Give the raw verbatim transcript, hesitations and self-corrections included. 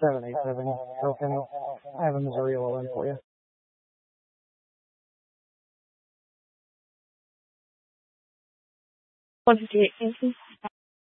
seven eight seven Token. I have a Missouri O L N for you. one fifty-eight, thank you.